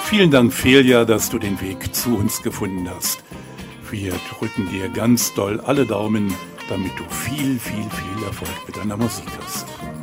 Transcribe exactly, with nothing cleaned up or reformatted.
Vielen Dank, Felia, dass du den Weg zu uns gefunden hast. Wir drücken dir ganz doll alle Daumen, damit du viel, viel, viel Erfolg mit deiner Musik hast.